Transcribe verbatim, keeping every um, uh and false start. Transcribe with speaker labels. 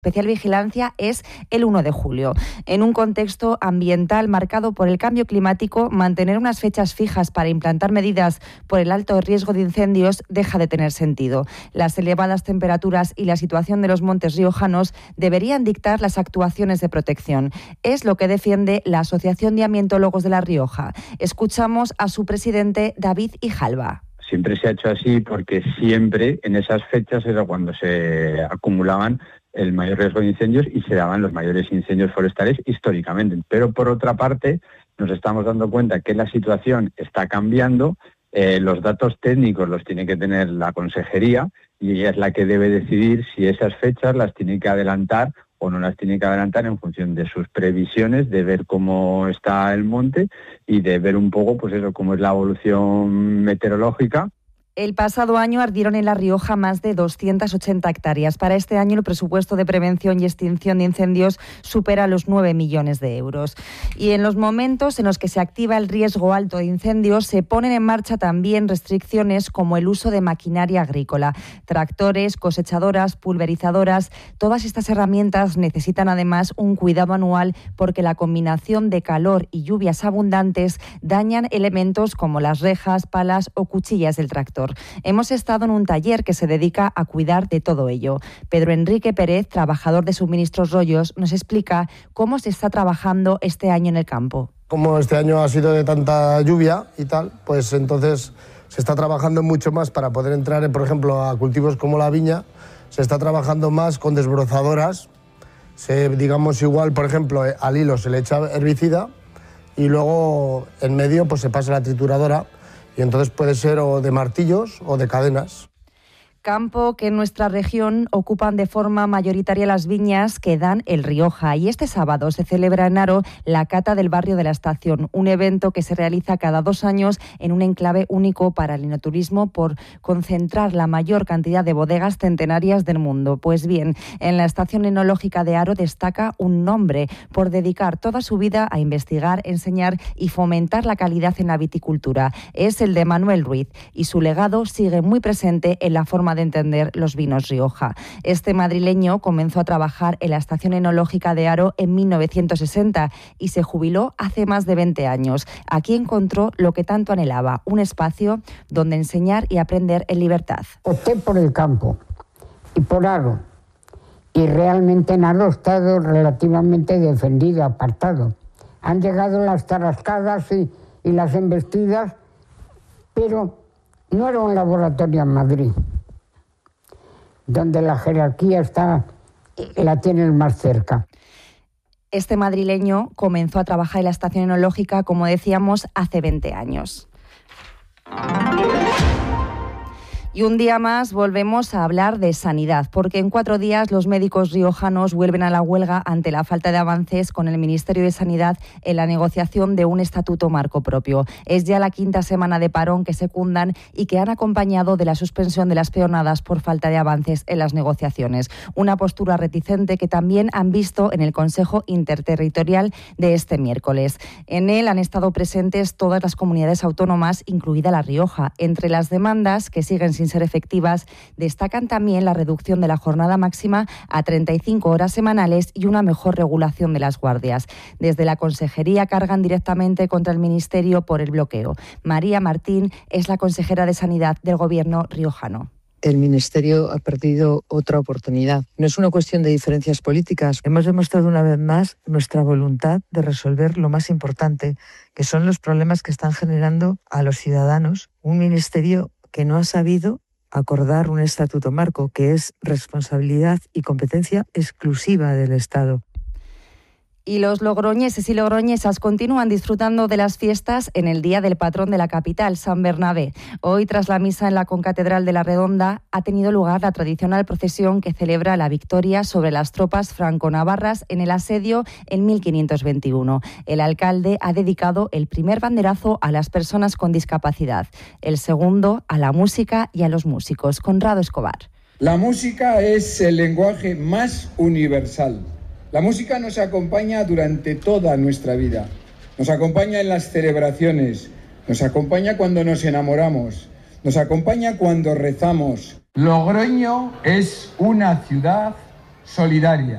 Speaker 1: especial vigilancia es el uno de julio. En un contexto ambiental marcado por el cambio climático, mantener unas fechas fijas para implantar medidas por el alto riesgo de incendios deja de tener sentido. Las elevadas temperaturas y la situación de los montes riojanos deberían dictar las actuaciones de protección. Es lo que defiende la Asociación de Ambientólogos de La Rioja. Escuchamos a su presidente, David Ijalba.
Speaker 2: Siempre se ha hecho así porque siempre en esas fechas era cuando se acumulaban el mayor riesgo de incendios y se daban los mayores incendios forestales históricamente. Pero por otra parte nos estamos dando cuenta que la situación está cambiando, eh, los datos técnicos los tiene que tener la consejería y ella es la que debe decidir si esas fechas las tiene que adelantar o no las tiene que adelantar en función de sus previsiones, de ver cómo está el monte y de ver un poco pues eso, cómo es la evolución meteorológica.
Speaker 1: El pasado año ardieron en La Rioja más de doscientas ochenta hectáreas. Para este año el presupuesto de prevención y extinción de incendios supera los nueve millones de euros. Y en los momentos en los que se activa el riesgo alto de incendios, se ponen en marcha también restricciones como el uso de maquinaria agrícola. Tractores, cosechadoras, pulverizadoras, todas estas herramientas necesitan además un cuidado anual porque la combinación de calor y lluvias abundantes dañan elementos como las rejas, palas o cuchillas del tractor. Hemos estado en un taller que se dedica a cuidar de todo ello. Pedro Enrique Pérez, trabajador de Suministros Rollos, nos explica cómo se está trabajando este año en el campo.
Speaker 3: Como este año ha sido de tanta lluvia y tal, pues entonces se está trabajando mucho más para poder entrar, por ejemplo, a cultivos como la viña. Se está trabajando más con desbrozadoras. Se, digamos igual, por ejemplo, al hilo se le echa herbicida y luego en medio pues se pasa la trituradora. Y entonces puede ser o de martillos o de cadenas.
Speaker 1: Campo que en nuestra región ocupan de forma mayoritaria las viñas que dan el Rioja. Y este sábado se celebra en Haro la Cata del Barrio de la Estación, un evento que se realiza cada dos años en un enclave único para el enoturismo por concentrar la mayor cantidad de bodegas centenarias del mundo. Pues bien, en la Estación Enológica de Haro destaca un nombre por dedicar toda su vida a investigar, enseñar y fomentar la calidad en la viticultura. Es el de Manuel Ruiz y su legado sigue muy presente en la forma de entender los vinos Rioja. Este madrileño comenzó a trabajar en la Estación Enológica de Haro en mil novecientos sesenta y se jubiló hace más de veinte años. Aquí encontró lo que tanto anhelaba, un espacio donde enseñar y aprender en libertad.
Speaker 4: Opté por el campo y por Haro. Y realmente en Haro ha estado relativamente defendido, apartado. Han llegado las tarascadas y, y las embestidas, pero no era un laboratorio en Madrid, donde la jerarquía está, la tienen más cerca.
Speaker 1: Este madrileño comenzó a trabajar en la Estación Enológica, como decíamos, hace veinte años. Y un día más volvemos a hablar de sanidad, porque en cuatro días los médicos riojanos vuelven a la huelga ante la falta de avances con el Ministerio de Sanidad en la negociación de un estatuto marco propio. Es ya la quinta semana de parón que secundan y que han acompañado de la suspensión de las peonadas por falta de avances en las negociaciones. Una postura reticente que también han visto en el Consejo Interterritorial de este miércoles. En él han estado presentes todas las comunidades autónomas, incluida La Rioja. Entre las demandas que siguen sin ser efectivas, destacan también la reducción de la jornada máxima a treinta y cinco horas semanales y una mejor regulación de las guardias. Desde la Consejería cargan directamente contra el Ministerio por el bloqueo. María Martín es la consejera de Sanidad del Gobierno riojano.
Speaker 5: El Ministerio ha perdido otra oportunidad. No es una cuestión de diferencias políticas. Hemos demostrado una vez más nuestra voluntad de resolver lo más importante, que son los problemas que están generando a los ciudadanos. Un ministerio que no ha sabido acordar un estatuto marco, que es responsabilidad y competencia exclusiva del Estado.
Speaker 1: Y los logroñeses y logroñesas continúan disfrutando de las fiestas en el día del patrón de la capital, San Bernabé. Hoy, tras la misa en la concatedral de la Redonda, ha tenido lugar la tradicional procesión que celebra la victoria sobre las tropas franco-navarras en el asedio en mil quinientos veintiuno. El alcalde ha dedicado el primer banderazo a las personas con discapacidad, el segundo a la música y a los músicos. Conrado Escobar.
Speaker 6: La música es el lenguaje más universal. La música nos acompaña durante toda nuestra vida. Nos acompaña en las celebraciones, nos acompaña cuando nos enamoramos, nos acompaña cuando rezamos. Logroño es una ciudad solidaria,